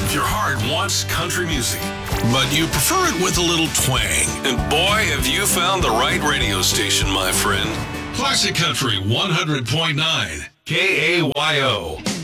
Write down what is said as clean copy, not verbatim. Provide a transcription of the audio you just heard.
If your heart wants country music, but you prefer it with a little twang, and boy, have you found the right radio station, my friend. Classic Country 100.9 KAYO.